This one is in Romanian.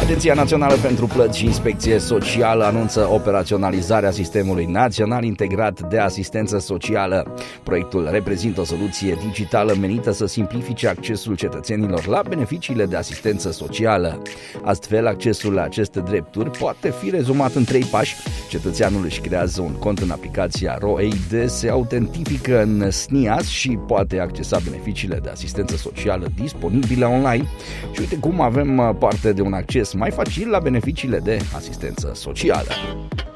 Agenția Națională pentru Plăți și Inspecție Socială anunță operaționalizarea Sistemului Național Integrat de Asistență Socială. Proiectul reprezintă o soluție digitală menită să simplifice accesul cetățenilor la beneficiile de asistență socială. Astfel, accesul la aceste drepturi poate fi rezumat în 3 pași. Cetățeanul își creează un cont în aplicația RoEID, se autentifică în SNIAS și poate accesa beneficiile de asistență socială disponibile online. Și uite cum avem parte de un acces mai facil la beneficiile de asistență socială.